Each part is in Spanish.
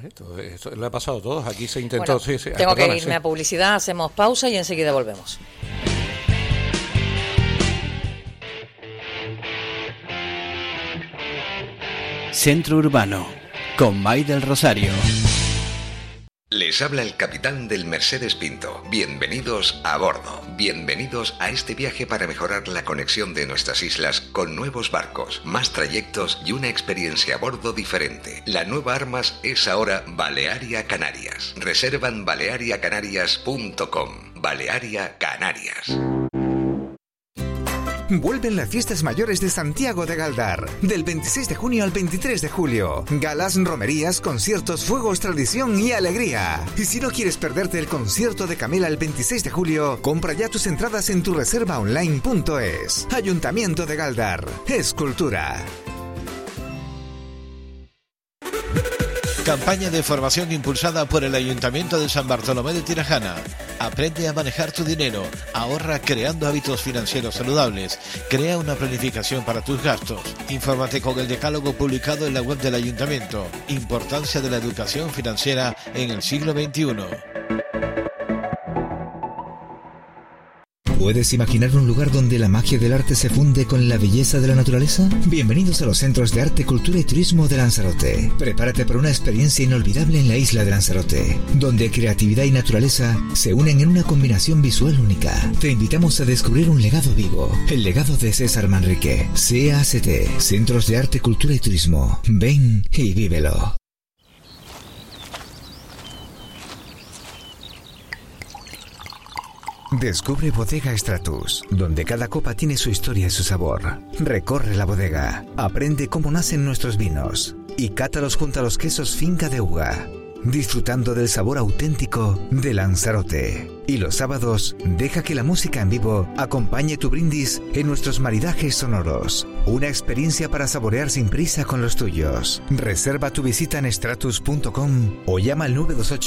Esto le ha pasado a todos. Aquí se intentó... Bueno, sí, tengo que irme a publicidad, hacemos pausa y enseguida volvemos. Centro Urbano, con May del Rosario. Les habla el capitán del Mercedes Pinto. Bienvenidos a bordo. Bienvenidos a este viaje para mejorar la conexión de nuestras islas con nuevos barcos, más trayectos y una experiencia a bordo diferente. La nueva Armas es ahora Balearia Canarias. Reservan baleariacanarias.com. Balearia Canarias. Vuelven las fiestas mayores de Santiago de Galdar, del 26 de junio al 23 de julio. Galas, romerías, conciertos, fuegos, tradición y alegría. Y si no quieres perderte el concierto de Camela el 26 de julio, compra ya tus entradas en tureservaonline.es. Ayuntamiento de Galdar. Es cultura. Campaña de formación impulsada por el Ayuntamiento de San Bartolomé de Tirajana. Aprende a manejar tu dinero, ahorra creando hábitos financieros saludables, crea una planificación para tus gastos. Infórmate con el decálogo publicado en la web del Ayuntamiento. Importancia de la educación financiera en el siglo XXI. ¿Puedes imaginar un lugar donde la magia del arte se funde con la belleza de la naturaleza? Bienvenidos a los Centros de Arte, Cultura y Turismo de Lanzarote. Prepárate para una experiencia inolvidable en la isla de Lanzarote, donde creatividad y naturaleza se unen en una combinación visual única. Te invitamos a descubrir un legado vivo, el legado de César Manrique. CACT, Centros de Arte, Cultura y Turismo. Ven y vívelo. Descubre Bodega Stratus, donde cada copa tiene su historia y su sabor. Recorre la bodega, aprende cómo nacen nuestros vinos y cátalos junto a los quesos Finca de Uga, disfrutando del sabor auténtico de Lanzarote. Y los sábados, deja que la música en vivo acompañe tu brindis en nuestros maridajes sonoros. Una experiencia para saborear sin prisa con los tuyos. Reserva tu visita en stratus.com o llama al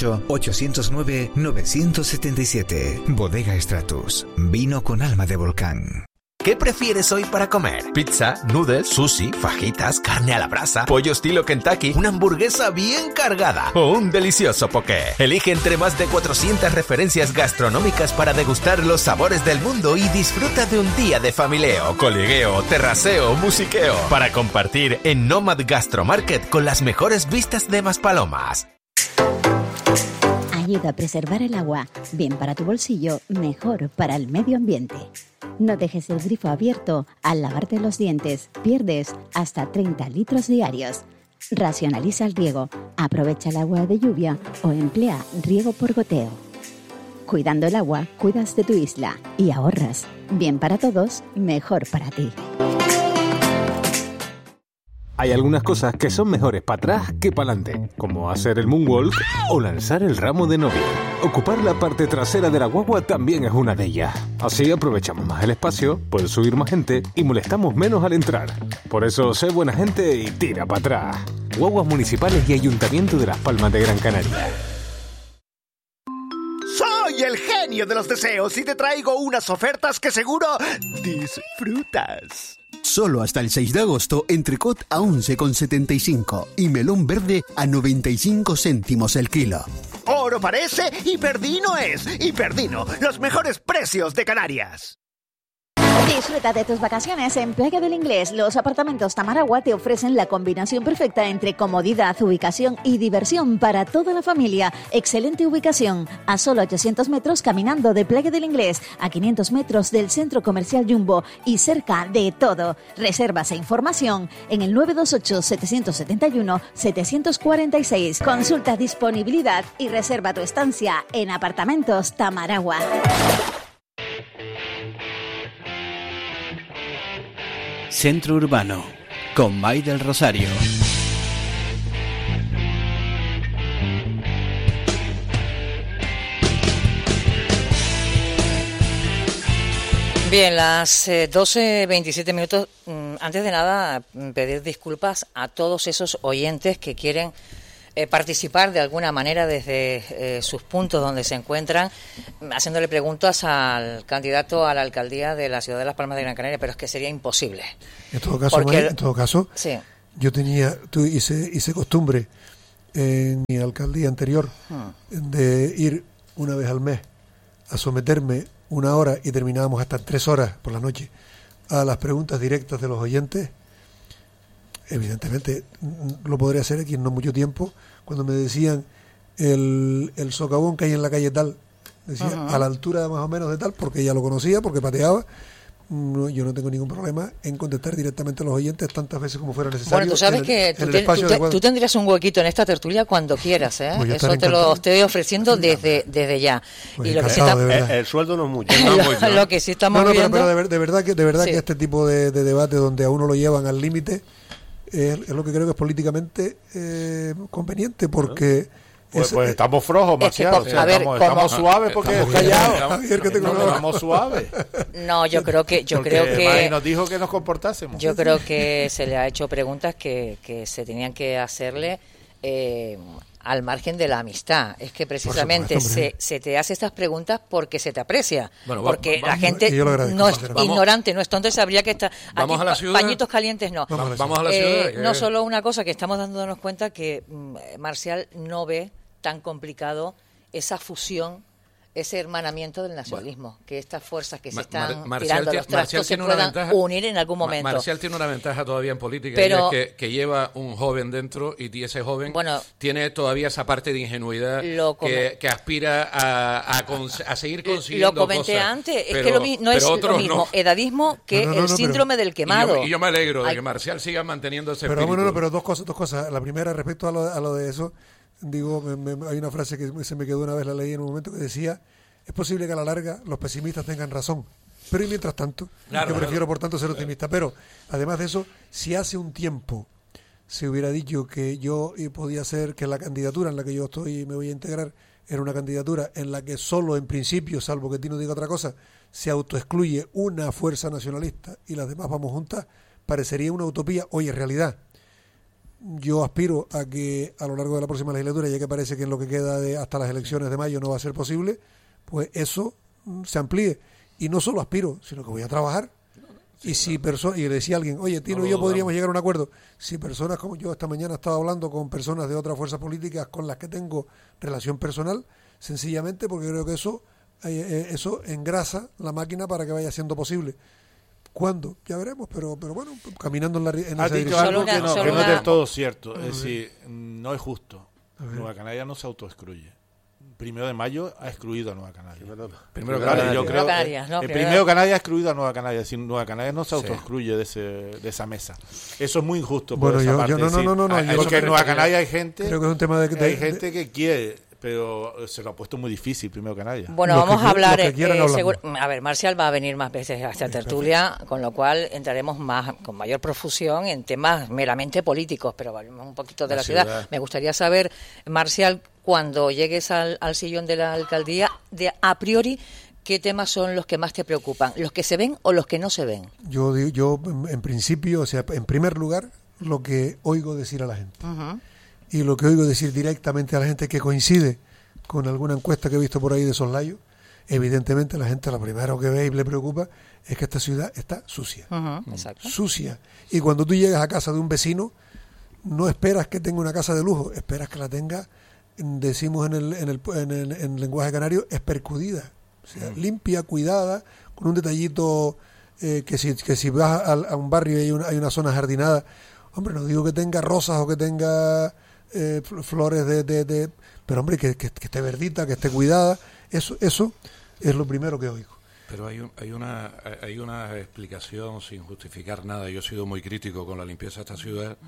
928-809-977. Bodega Stratus. Vino con alma de volcán. ¿Qué prefieres hoy para comer? ¿Pizza, noodles, sushi, fajitas, carne a la brasa, pollo estilo Kentucky, una hamburguesa bien cargada o un delicioso poké? Elige entre más de 400 referencias gastronómicas para degustar los sabores del mundo y disfruta de un día de familieo, coligueo, terraceo, musiqueo para compartir en Nomad Gastromarket con las mejores vistas de Maspalomas. Ayuda a preservar el agua, bien para tu bolsillo, mejor para el medio ambiente. No dejes el grifo abierto. Al lavarte los dientes, pierdes hasta 30 litros diarios. Racionaliza el riego, aprovecha el agua de lluvia o emplea riego por goteo. Cuidando el agua, cuidas de tu isla y ahorras. Bien para todos, mejor para ti. Hay algunas cosas que son mejores para atrás que para adelante, como hacer el moonwalk o lanzar el ramo de novia. Ocupar la parte trasera de la guagua también es una de ellas. Así aprovechamos más el espacio, puede subir más gente y molestamos menos al entrar. Por eso, sé buena gente y tira para atrás. Guaguas municipales y Ayuntamiento de Las Palmas de Gran Canaria. Soy el genio de los deseos y te traigo unas ofertas que seguro disfrutas. Solo hasta el 6 de agosto, entrecot a 11,75 y melón verde a 95 céntimos el kilo. Oro parece y Perdino es. Y Perdino, los mejores precios de Canarias. Disfruta de tus vacaciones en Playa del Inglés. Los apartamentos Tamaragua te ofrecen la combinación perfecta entre comodidad, ubicación y diversión para toda la familia. Excelente ubicación, a solo 800 metros caminando de Playa del Inglés, a 500 metros del Centro Comercial Jumbo y cerca de todo. Reservas e información en el 928-771-746. Consulta disponibilidad y reserva tu estancia en Apartamentos Tamaragua. Centro Urbano, con May del Rosario. Bien, las 12:27 minutos. Antes de nada, pedir disculpas a todos esos oyentes que quieren participar de alguna manera desde sus puntos donde se encuentran, haciéndole preguntas al candidato a la alcaldía de la ciudad de Las Palmas de Gran Canaria, pero es que sería imposible. En todo caso, porque, May, sí. Yo hice costumbre en mi alcaldía anterior de ir una vez al mes a someterme 1 hora y terminábamos hasta 3 horas por la noche a las preguntas directas de los oyentes, evidentemente lo podré hacer aquí en no mucho tiempo. Cuando me decían el socavón que hay en la calle tal, decía a la altura más o menos de tal, porque ya lo conocía, porque pateaba. No, yo no tengo ningún problema en contestar directamente a los oyentes tantas veces como fuera necesario. Bueno, tú sabes que tú tendrías un huequito en esta tertulia cuando quieras, ¿eh? Pues eso te lo estoy ofreciendo desde ya. Pues y lo que sí el sueldo no es mucho. Lo que sí estamos viendo... pero de verdad que este tipo de debate donde a uno lo llevan al límite es lo que creo que es políticamente conveniente, porque... Pues estamos flojos, Marcial. Estamos suaves porque estamos callados. Estamos suaves. No, yo creo que nos dijo que nos comportásemos. Yo creo que se le ha hecho preguntas que se tenían que hacerle al margen de la amistad. Es que precisamente se te hace estas preguntas porque se te aprecia. Bueno, porque la gente no es ignorante, no es tonta, sabría que está aquí, a la ciudad. Pañitos calientes no. Vamos a la ciudad. No solo una cosa que estamos dándonos cuenta que Marcial no ve tan complicado esa fusión, ese hermanamiento del nacionalismo, que estas fuerzas que se están tirando los trastos se puedan unir en algún momento. Marcial tiene una ventaja todavía en política, pero, y es que lleva un joven dentro y ese joven tiene todavía esa parte de ingenuidad que aspira a seguir consiguiendo cosas. Lo comenté cosas, antes, es que no es lo mismo edadismo que el síndrome del quemado. Y yo me alegro de que Marcial siga manteniendo ese espíritu. Pero dos cosas. La primera, respecto a lo de eso, digo, hay una frase que se me quedó una vez, la leí en un momento, que decía: es posible que a la larga los pesimistas tengan razón, pero y mientras tanto, yo prefiero por tanto ser optimista. Pero además de eso, si hace un tiempo se hubiera dicho que yo podía ser, que la candidatura en la que yo estoy y me voy a integrar era una candidatura en la que solo en principio, salvo que Tino diga otra cosa, se autoexcluye una fuerza nacionalista y las demás vamos juntas, parecería una utopía. Hoy es realidad. Yo aspiro a que a lo largo de la próxima legislatura, ya que parece que en lo que queda hasta las elecciones de mayo no va a ser posible, pues eso se amplíe. Y no solo aspiro, sino que voy a trabajar. Y si y le decía a alguien: oye, Tino y yo podríamos llegar a un acuerdo. Si personas como yo, esta mañana he estado hablando con personas de otras fuerzas políticas con las que tengo relación personal, sencillamente porque creo que eso engrasa la máquina para que vaya siendo posible. ¿Cuándo? Ya veremos, pero bueno, caminando en esa dirección. Algo que no es del todo cierto. Es decir, no es justo. Nueva Canaria no se autoexcluye. 1 de mayo ha excluido a Nueva Canaria. Primero Canaria ha excluido a Nueva Canaria. Es decir, Nueva Canaria no se autoexcluye de esa mesa. Eso es muy injusto. Por esa parte. Porque en Nueva Canaria hay gente, creo que es un tema hay gente que quiere, pero se lo ha puesto muy difícil Primero Canaria. Bueno, vamos a hablar. A ver, Marcial va a venir más veces a esta tertulia, con lo cual entraremos con mayor profusión en temas meramente políticos, pero un poquito de la ciudad. Me gustaría saber, Marcial, cuando llegues al sillón de la alcaldía, a priori, ¿qué temas son los que más te preocupan? ¿Los que se ven o los que no se ven? Yo en principio, o sea, en primer lugar, lo que oigo decir a la gente. Y lo que oigo decir directamente a la gente, que coincide con alguna encuesta que he visto por ahí de soslayo, evidentemente la gente lo primero que ve y le preocupa es que esta ciudad está sucia. Exacto. Sucia. Y cuando tú llegas a casa de un vecino, no esperas que tenga una casa de lujo, esperas que la tenga, decimos en el lenguaje canario, espercudida. O sea, limpia, cuidada, con un detallito que si vas a un barrio y hay una zona jardinada, hombre, no digo que tenga rosas o que tenga flores pero hombre, que esté verdita, que esté cuidada. Eso es lo primero que oigo. Pero hay una explicación sin justificar nada. Yo he sido muy crítico con la limpieza de esta ciudad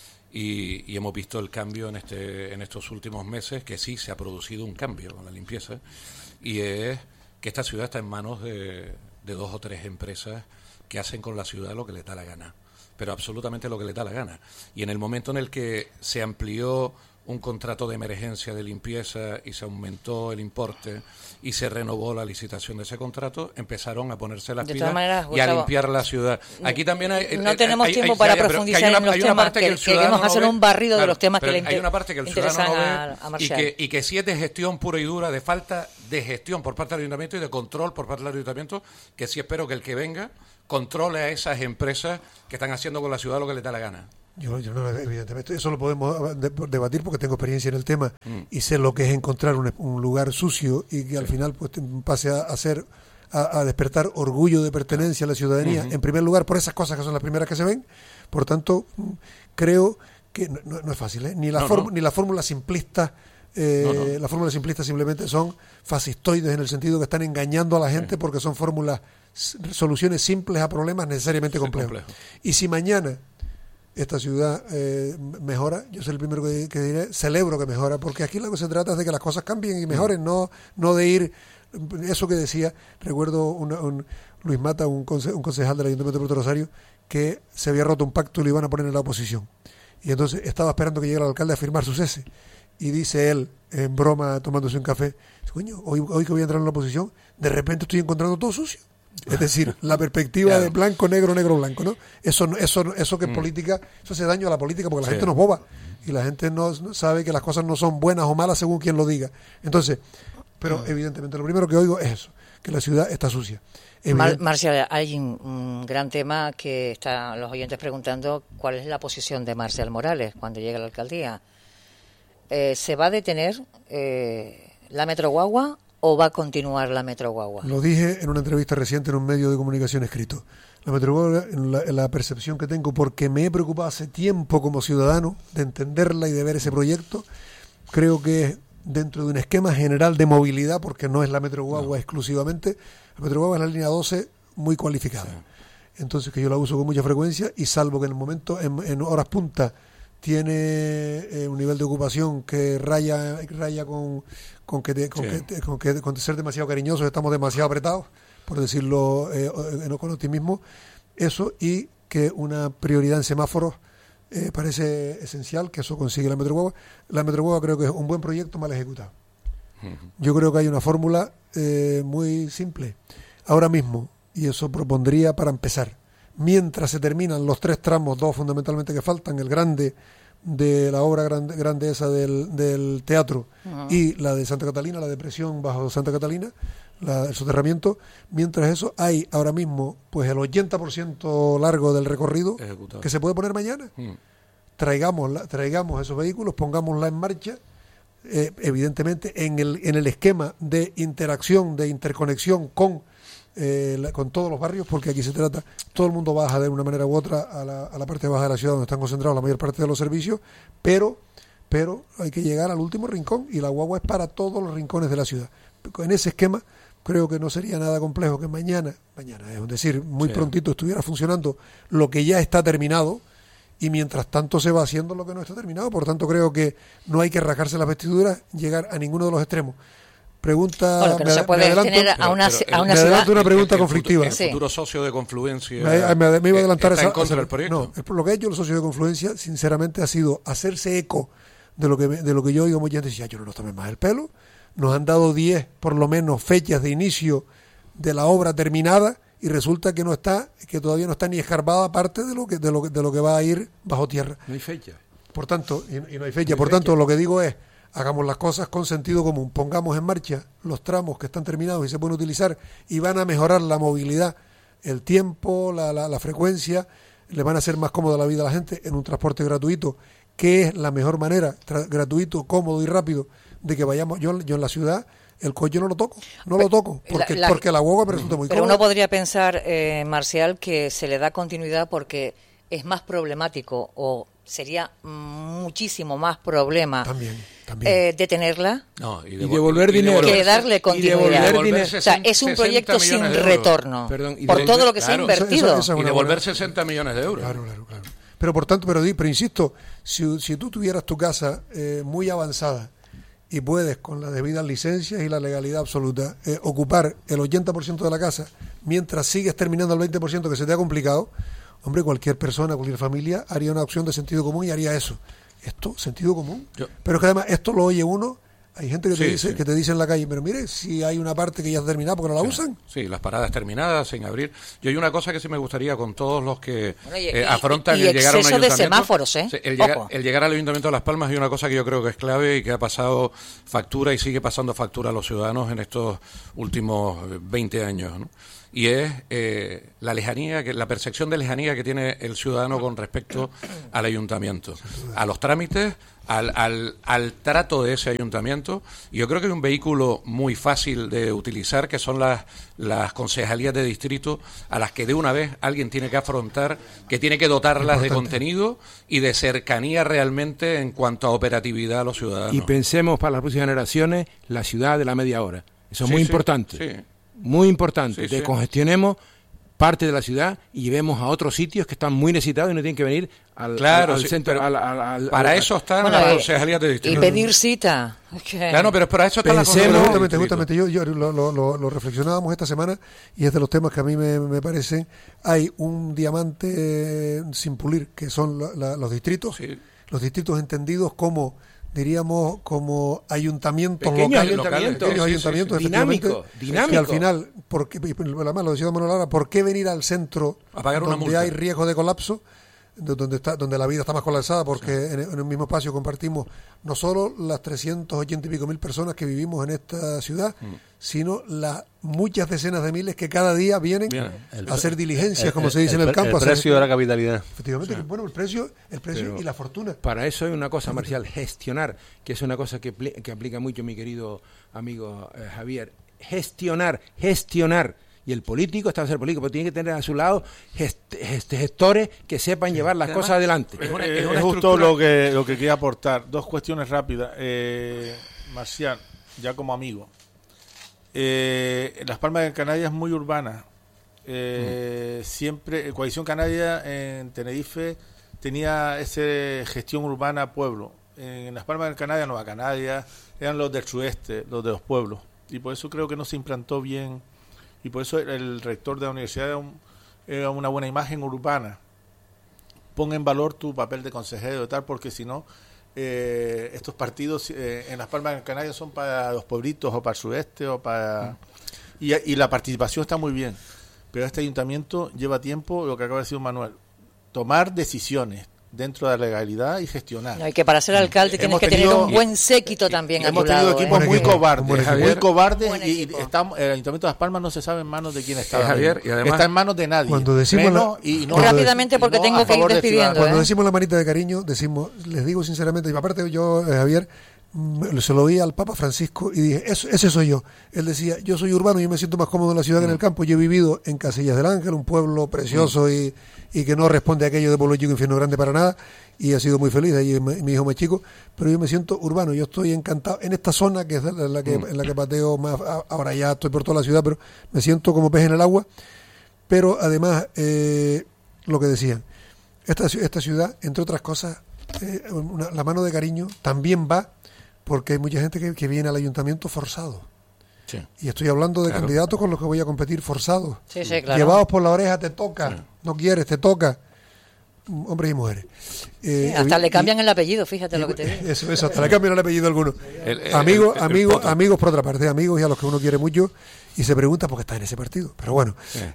y hemos visto el cambio en estos últimos meses, que sí se ha producido un cambio con la limpieza, y es que esta ciudad está en manos de 2 o 3 empresas que hacen con la ciudad lo que les da la gana, pero absolutamente lo que les da la gana. Y en el momento en el que se amplió un contrato de emergencia de limpieza y se aumentó el importe y se renovó la licitación de ese contrato, empezaron a ponerse las pilas y a limpiar la ciudad. Aquí también no tenemos tiempo para profundizar en los temas, que queremos hacer un barrido de los temas que le interesan. Hay una parte que el ciudadano no ve y que sí es de gestión pura y dura, de falta de gestión por parte del ayuntamiento y de control por parte del ayuntamiento, que sí espero que el que venga controle a esas empresas que están haciendo con la ciudad lo que les da la gana. Yo no, evidentemente, eso lo podemos debatir porque tengo experiencia en el tema y sé lo que es encontrar un lugar sucio y que al final pues pase a despertar orgullo de pertenencia a la ciudadanía, en primer lugar por esas cosas que son las primeras que se ven. Por tanto, creo que no es fácil, ¿eh? Ni la fórmula simplista. Las fórmulas simplistas simplemente son fascistoides en el sentido que están engañando a la gente porque son soluciones simples a problemas necesariamente complejos. Y si mañana esta ciudad mejora, yo soy el primero que diré, celebro que mejora, porque aquí lo que se trata es de que las cosas cambien y mejoren, no de ir, eso que decía, recuerdo Luis Mata, un concejal del Ayuntamiento de Puerto Rosario, que se había roto un pacto y lo iban a poner en la oposición. Y entonces estaba esperando que llegara el alcalde a firmar su cese. Y dice él, en broma, tomándose un café, coño, hoy que voy a entrar en la oposición, de repente estoy encontrando todo sucio. Es decir, la perspectiva de blanco, negro, negro, blanco, ¿no? Eso que es política, eso hace daño a la política porque la gente no es boba y la gente no sabe que las cosas no son buenas o malas según quien lo diga. Entonces, pero evidentemente lo primero que oigo es eso, que la ciudad está sucia. Marcial, hay un gran tema que están los oyentes preguntando, ¿cuál es la posición de Marcial Morales cuando llegue a la alcaldía? ¿Se va a detener la Metro Guagua o va a continuar la Metro Guagua? Lo dije en una entrevista reciente en un medio de comunicación escrito. La Metro Guagua, en la percepción que tengo, porque me he preocupado hace tiempo como ciudadano de entenderla y de ver ese proyecto, creo que es dentro de un esquema general de movilidad, porque no es la Metro Guagua exclusivamente. La Metro Guagua es la línea 12 muy cualificada. Entonces que yo la uso con mucha frecuencia y salvo que en el momento, en horas punta, tiene un nivel de ocupación que raya con ser demasiado cariñosos, estamos demasiado apretados, por decirlo con optimismo, eso, y que una prioridad en semáforos parece esencial, que eso consigue la Metro Guagua. La Metro Guagua creo que es un buen proyecto mal ejecutado. Yo creo que hay una fórmula muy simple ahora mismo, y eso propondría para empezar. Mientras se terminan los 3 tramos, 2 fundamentalmente que faltan, el grande de la obra grande esa del teatro y la de Santa Catalina, la depresión bajo Santa Catalina, el soterramiento, mientras eso hay ahora mismo pues el 80% largo del recorrido ejecutado, que se puede poner mañana. Traigamos esos vehículos, pongámosla en marcha, evidentemente en el esquema de interacción, de interconexión con todos los barrios, porque aquí se trata, todo el mundo baja de una manera u otra a la parte baja de la ciudad donde están concentrados la mayor parte de los servicios, pero hay que llegar al último rincón y la guagua es para todos los rincones de la ciudad. En ese esquema creo que no sería nada complejo que mañana es decir, muy prontito estuviera funcionando lo que ya está terminado y mientras tanto se va haciendo lo que no está terminado. Por tanto creo que no hay que rasgarse las vestiduras, llegar a ninguno de los extremos. Pregunta, bueno, que no se puede tener a una ciudad, una pregunta conflictiva. El futuro socio de Confluencia me iba a adelantar está en contra del proyecto. No, lo que ha hecho el socio de Confluencia, sinceramente, ha sido hacerse eco de lo que yo oigo mucha gente decía, yo no nos tomé más el pelo. Nos han dado 10, por lo menos, fechas de inicio de la obra terminada y resulta que todavía no está ni escarbada parte de lo que va a ir bajo tierra. No hay fecha. Por tanto, y no hay fecha. Por tanto, lo que digo es, hagamos las cosas con sentido común, pongamos en marcha los tramos que están terminados y se pueden utilizar y van a mejorar la movilidad, el tiempo, la frecuencia, le van a hacer más cómoda la vida a la gente en un transporte gratuito, que es la mejor manera, gratuito, cómodo y rápido, de que vayamos. Yo en la ciudad el coche no lo toco, porque la guagua me resulta muy cómoda. Pero uno podría pensar, Marcial, que se le da continuidad porque es más problemático o sería muchísimo más problema detenerla y devolver dinero que darle continuidad. O sea, es un proyecto sin retorno por todo lo que se ha invertido. Y devolver 60 millones de euros. Claro. Pero por tanto, pero insisto, si tú tuvieras tu casa muy avanzada y puedes, con las debidas licencias y la legalidad absoluta, ocupar el 80% de la casa mientras sigues terminando el 20% que se te ha complicado, hombre, cualquier persona, cualquier familia haría una opción de sentido común y haría eso. Esto, sentido común. Pero es que además esto lo oye uno Hay gente que te dice en la calle, pero mire, si hay una parte que ya está terminada, ¿porque no la usan? Sí, las paradas terminadas, sin abrir. Yo hay una cosa que sí me gustaría con todos los que afrontan el llegar a un ayuntamiento. De semáforos, el llegar al Ayuntamiento de Las Palmas, hay una cosa que yo creo que es clave y que ha pasado factura y sigue pasando factura a los ciudadanos en estos últimos 20 años, ¿no? Y es la lejanía, la percepción de lejanía que tiene el ciudadano con respecto al ayuntamiento, a los trámites, al trato de ese ayuntamiento. Y yo creo que hay un vehículo muy fácil de utilizar, que son las concejalías de distrito, a las que de una vez alguien tiene que afrontar, que tiene que dotarlas de contenido y de cercanía realmente en cuanto a operatividad a los ciudadanos. Y pensemos para las próximas generaciones la ciudad de la media hora. Eso es muy importante. Sí. Muy importante, descongestionemos parte de la ciudad y llevemos a otros sitios que están muy necesitados y no tienen que venir al centro. Para eso están las concejalías de distrito. Y pedir cita. Claro, pero para eso están las concejalías. Justamente, yo lo reflexionábamos esta semana y es de los temas que a mí me parecen. Hay un diamante sin pulir, que son los distritos, los distritos entendidos como, diríamos, como ayuntamientos locales, ayuntamientos dinámicos, que al final, además lo decía Manuel ahora, ¿por qué venir al centro donde hay riesgo de colapso, donde la vida está más colapsada? Porque en un mismo espacio compartimos no solo las 380 y pico mil personas que vivimos en esta ciudad, sino las muchas decenas de miles que cada día vienen a hacer diligencias, como se dice en el campo. El precio de la capitalidad. Efectivamente, bueno, el precio y la fortuna. Para eso hay una cosa, Marcial, gestionar, que es una cosa que aplica mucho mi querido amigo Javier. Gestionar. Y el político está a ser político, pero tiene que tener a su lado gestores que sepan llevar las cosas adelante. Es justo lo que quería aportar. Dos cuestiones rápidas. Marcial, ya como amigo. Las Palmas de Canarias es muy urbana. Siempre, Coalición Canaria en Tenerife tenía esa gestión urbana pueblo. En Las Palmas de Canarias, Nueva Canaria, eran los del sudeste, los de los pueblos. Y por eso creo que no se implantó bien. Y por eso el rector de la universidad era una buena imagen urbana. Pon en valor tu papel de consejero y tal, porque si no, estos partidos en Las Palmas de Canarias son para los pueblitos o para el sudeste o para... Y la participación está muy bien, pero este ayuntamiento lleva tiempo, lo que acaba de decir Manuel, tomar decisiones dentro de la legalidad y gestionar. Y que para ser alcalde tienes que tener un buen séquito también a tu lado. Hemos tenido equipos muy cobardes y el Ayuntamiento de Las Palmas no se sabe en manos de quién está. Javier, y además, está en manos de nadie. Cuando decimos rápidamente porque tengo que ir despidiendo. Cuando decimos la manita de cariño, les digo sinceramente, y aparte yo, Javier, se lo oí al Papa Francisco y dije, ese soy yo. Él decía, yo soy urbano, yo me siento más cómodo en la ciudad que en el campo. Yo he vivido en Casillas del Ángel, un pueblo precioso y que no responde a aquello de pueblo chico, infierno grande para nada, y he sido muy feliz, ahí es mi hijo más chico, pero yo me siento urbano, yo estoy encantado en esta zona que es en la que pateo más. Ahora ya estoy por toda la ciudad, pero me siento como pez en el agua. Pero además, lo que decían, esta ciudad, entre otras cosas, la mano de cariño también va porque hay mucha gente que viene al ayuntamiento forzado. Sí. Y estoy hablando de candidatos con los que voy a competir forzados. Sí, claro. Llevados por la oreja, te toca. No quieres, te toca. Hombres y mujeres. Hasta le cambian el apellido, fíjate lo que te digo. Eso, hasta le cambian el apellido a algunos. Amigos por otra parte, amigos y a los que uno quiere mucho y se pregunta por qué está en ese partido. Pero bueno,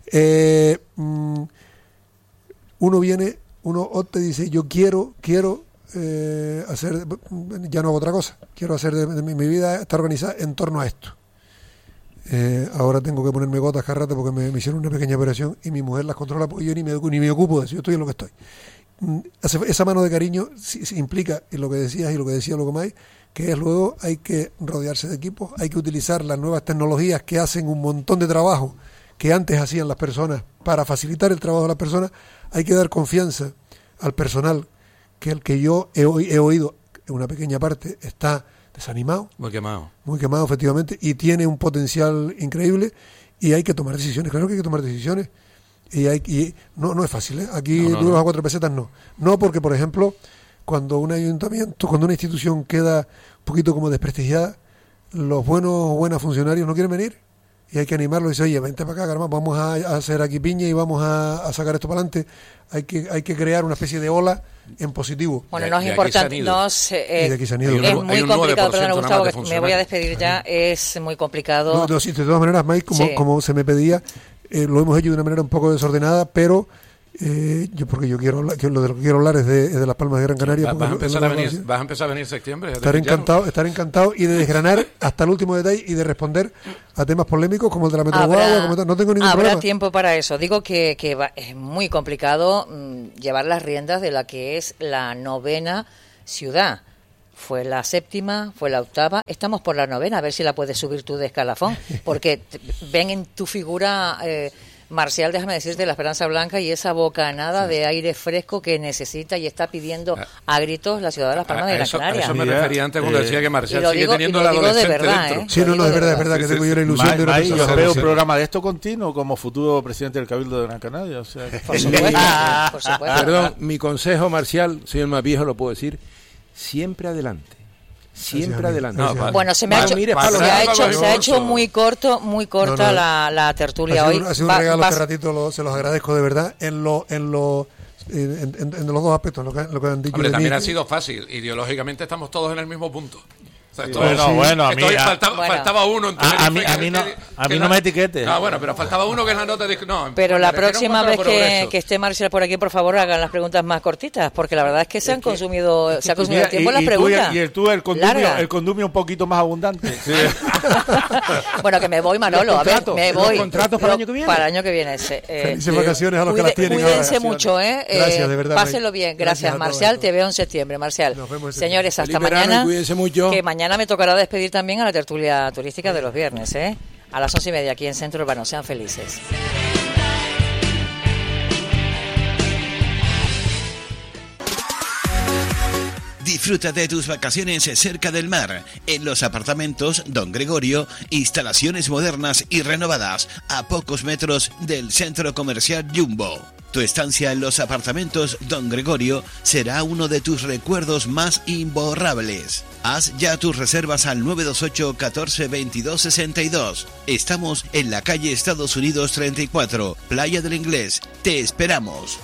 uno te dice, yo quiero hacer, ya no hago otra cosa, quiero hacer de mi vida, está organizada en torno a esto. Ahora tengo que ponerme gotas cada rato porque me hicieron una pequeña operación y mi mujer las controla porque yo ni me ocupo de eso, yo estoy en lo que estoy. Esa mano de cariño sí implica, y lo que decías y lo que decía Logomay, que es luego hay que rodearse de equipos, hay que utilizar las nuevas tecnologías que hacen un montón de trabajo que antes hacían las personas para facilitar el trabajo de las personas. Hay que dar confianza al personal, que el que yo he oído, en una pequeña parte, está desanimado. Muy quemado, efectivamente, y tiene un potencial increíble, y hay que tomar decisiones, claro que hay que tomar decisiones, y no es fácil, ¿eh? Aquí duros a 4 pesetas no, porque por ejemplo, cuando un ayuntamiento, cuando una institución queda un poquito como desprestigiada, los buenos funcionarios no quieren venir, y hay que animarlo y dice, oye, vente para acá, caramba, vamos a hacer aquí piña y vamos a sacar esto para adelante. Hay que crear una especie de ola en positivo. Bueno, no es importante, es muy complicado, perdón, Gustavo, que me voy a despedir ya, es muy complicado. No, sí, de todas maneras, Mike, como se me pedía, lo hemos hecho de una manera un poco desordenada, pero porque yo quiero hablar, lo de lo que quiero hablar es de Las Palmas de Gran Canaria. ¿Vas a empezar a venir en septiembre? Estar encantado y de desgranar hasta el último detalle y de responder a temas polémicos como el de la Metroguagua. No tengo ningún problema. Habrá tiempo para eso. Digo que es muy complicado llevar las riendas de la que es la 9ª ciudad. Fue la 7ª, fue la 8ª, estamos por la 9ª, a ver si la puedes subir tú de escalafón, porque ven en tu figura... Marcial, déjame decirte, la Esperanza Blanca y esa bocanada de aire fresco que necesita y está pidiendo a gritos la ciudad de Las Palmas de Gran Canaria. Eso me refería antes cuando decía que Marcial sigue teniendo la adolescente de verdad, dentro. Sí, no, es verdad que tengo yo la ilusión de una persona. Yo veo un programa de esto continuo como futuro presidente del Cabildo de Gran Canaria. O sea, por supuesto. Perdón, mi consejo, Marcial, soy el más viejo, lo puedo decir, siempre adelante. Siempre adelante. Bueno, se ha hecho muy corta la tertulia hoy. Ha sido un regalo este ratito, se los agradezco de verdad en los dos aspectos, lo que han dicho. Hombre, también ha sido fácil. Ideológicamente estamos todos en el mismo punto. O sea, faltaba uno. A mí no me etiquetes. Bueno, pero faltaba uno que es la nota de... Pero la próxima vez que esté Marcial por aquí, por favor, hagan las preguntas más cortitas, porque la verdad es que se ha consumido el tiempo en las preguntas. Y el condumio un poquito más abundante. Sí. Bueno, que me voy, Manolo. A ver, me voy. ¿Contratos para el año que viene? Para el año que viene. Felices vacaciones a los que las tienen. Cuídense mucho, Gracias, de verdad. Pásenlo bien. Gracias, Marcial. Te veo en septiembre, Marcial. Señores, hasta mañana. Cuídense mucho. Que mañana me tocará despedir también a la tertulia turística de los viernes, a las 11:30 aquí en Centro Urbano. Sean felices. Disfruta de tus vacaciones cerca del mar, en los apartamentos Don Gregorio, instalaciones modernas y renovadas, a pocos metros del centro comercial Jumbo. Tu estancia en los apartamentos Don Gregorio será uno de tus recuerdos más imborrables. Haz ya tus reservas al 928 14 22 62. Estamos en la calle Estados Unidos 34, Playa del Inglés. Te esperamos.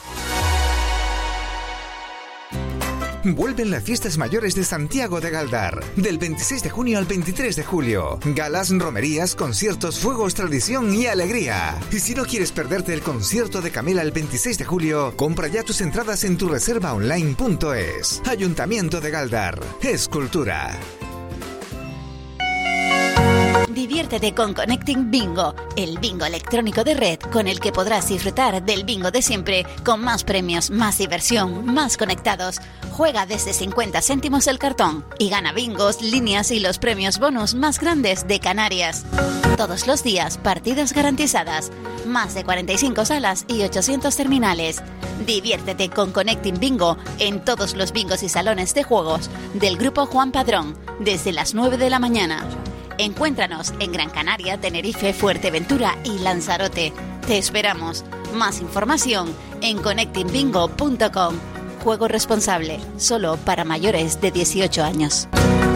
Vuelven las fiestas mayores de Santiago de Galdar, del 26 de junio al 23 de julio. Galas, romerías, conciertos, fuegos, tradición y alegría. Y si no quieres perderte el concierto de Camela el 26 de julio, compra ya tus entradas en tureservaonline.es. Ayuntamiento de Galdar. Es cultura. Diviértete con Connecting Bingo, el bingo electrónico de red con el que podrás disfrutar del bingo de siempre, con más premios, más diversión, más conectados. Juega desde 50 céntimos el cartón y gana bingos, líneas y los premios bonus más grandes de Canarias. Todos los días, partidas garantizadas, más de 45 salas y 800 terminales. Diviértete con Connecting Bingo en todos los bingos y salones de juegos del Grupo Juan Padrón, desde las 9 de la mañana. Encuéntranos en Gran Canaria, Tenerife, Fuerteventura y Lanzarote. Te esperamos. Más información en connectingbingo.com. Juego responsable, solo para mayores de 18 años.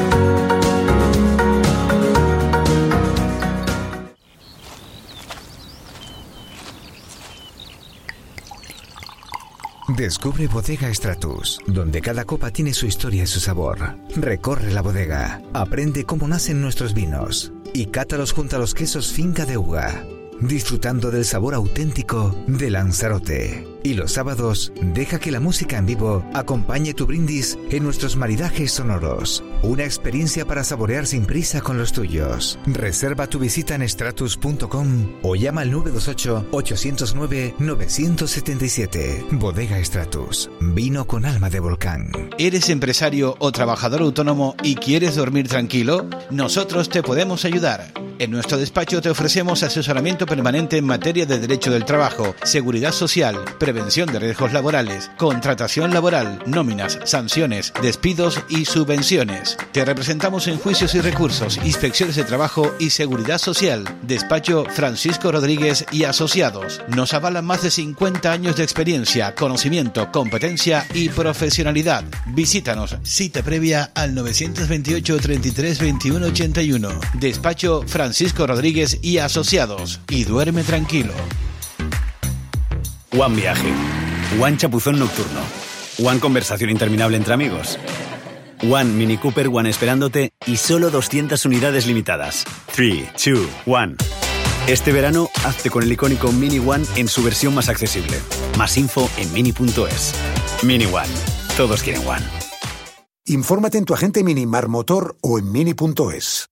Descubre Bodega Stratus, donde cada copa tiene su historia y su sabor. Recorre la bodega, aprende cómo nacen nuestros vinos y cátalos junto a los quesos Finca de Uga, disfrutando del sabor auténtico de Lanzarote. Y los sábados, deja que la música en vivo acompañe tu brindis en nuestros maridajes sonoros. Una experiencia para saborear sin prisa con los tuyos. Reserva tu visita en stratus.com o llama al 928-809-977. Bodega Stratus, vino con alma de volcán. ¿Eres empresario o trabajador autónomo y quieres dormir tranquilo? Nosotros te podemos ayudar. En nuestro despacho te ofrecemos asesoramiento permanente en materia de derecho del trabajo, seguridad social, prevención prevención de riesgos laborales, contratación laboral, nóminas, sanciones, despidos y subvenciones. Te representamos en juicios y recursos, inspecciones de trabajo y seguridad social. Despacho Francisco Rodríguez y Asociados. Nos avalan más de 50 años de experiencia, conocimiento, competencia y profesionalidad. Visítanos. Cita previa al 928 33 21 81. Despacho Francisco Rodríguez y Asociados. Y duerme tranquilo. One Viaje. One Chapuzón nocturno. One Conversación interminable entre amigos. One Mini Cooper One esperándote y solo 200 unidades limitadas. 3, 2, 1. Este verano, hazte con el icónico Mini One en su versión más accesible. Más info en mini.es. Mini One. Todos quieren One. Infórmate en tu agente Minimar Motor o en mini.es.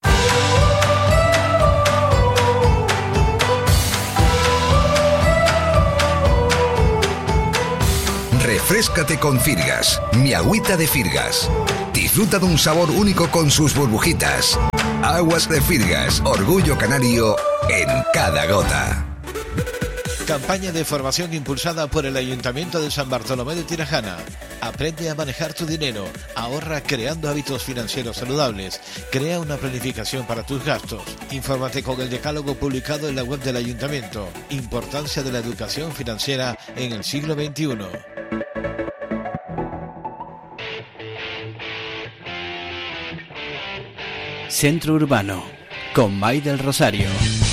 Refréscate con Firgas, mi agüita de Firgas. Disfruta de un sabor único con sus burbujitas. Aguas de Firgas, orgullo canario en cada gota. Campaña de formación impulsada por el Ayuntamiento de San Bartolomé de Tirajana. Aprende a manejar tu dinero, ahorra creando hábitos financieros saludables, crea una planificación para tus gastos. Infórmate con el decálogo publicado en la web del Ayuntamiento. Importancia de la educación financiera en el siglo XXI. Centro Urbano, con May del Rosario.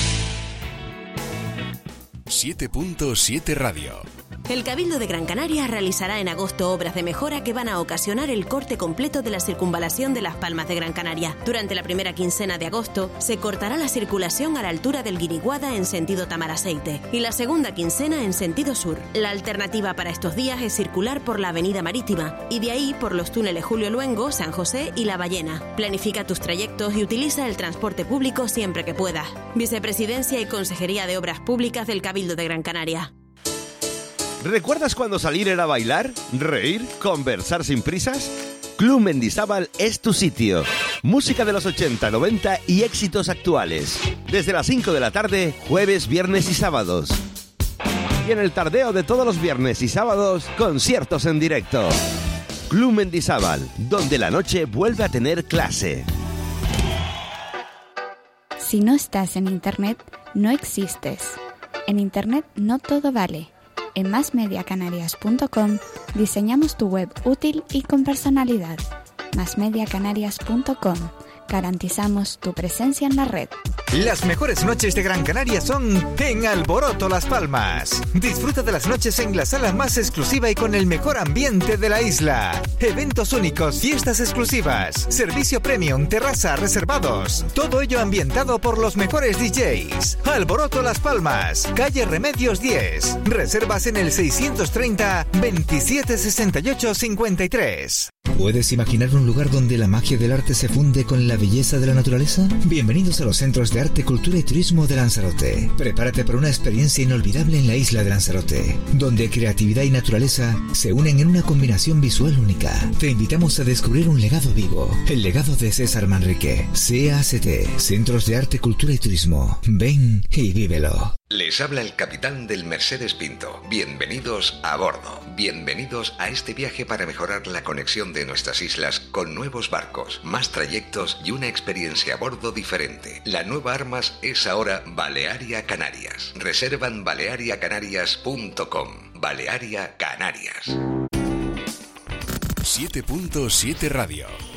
7.7 Radio. El Cabildo de Gran Canaria realizará en agosto obras de mejora que van a ocasionar el corte completo de la circunvalación de Las Palmas de Gran Canaria. Durante la primera quincena de agosto se cortará la circulación a la altura del Guiriguada en sentido Tamaraceite y la segunda quincena en sentido sur. La alternativa para estos días es circular por la Avenida Marítima y de ahí por los túneles Julio Luengo, San José y La Ballena. Planifica tus trayectos y utiliza el transporte público siempre que puedas. Vicepresidencia y Consejería de Obras Públicas del Cabildo de Gran Canaria. ¿Recuerdas cuando salir era bailar, reír, conversar sin prisas? Club Mendizábal es tu sitio. Música de los 80, 90 y éxitos actuales. Desde las 5 de la tarde, jueves, viernes y sábados. Y en el tardeo de todos los viernes y sábados, conciertos en directo. Club Mendizábal, donde la noche vuelve a tener clase. Si no estás en Internet, no existes. En Internet no todo vale. En masmediacanarias.com diseñamos tu web útil y con personalidad. masmediacanarias.com. Garantizamos tu presencia en la red. Las mejores noches de Gran Canaria son en Alboroto Las Palmas. Disfruta de las noches en la sala más exclusiva y con el mejor ambiente de la isla. Eventos únicos, fiestas exclusivas, servicio premium, terraza, reservados. Todo ello ambientado por los mejores DJs. Alboroto Las Palmas, calle Remedios 10. Reservas en el 630 27 68 53. ¿Puedes imaginar un lugar donde la magia del arte se funde con la belleza de la naturaleza? Bienvenidos a los Centros de Arte, Cultura y Turismo de Lanzarote. Prepárate para una experiencia inolvidable en la isla de Lanzarote, donde creatividad y naturaleza se unen en una combinación visual única. Te invitamos a descubrir un legado vivo, el legado de César Manrique. CACT, Centros de Arte, Cultura y Turismo. Ven y vívelo. Les habla el capitán del Mercedes Pinto. Bienvenidos a bordo. Bienvenidos a este viaje para mejorar la conexión de nuestras islas con nuevos barcos, más trayectos y una experiencia a bordo diferente. La nueva Armas es ahora Balearia Canarias. Reserva en baleariacanarias.com. Balearia Canarias. 7.7 Radio.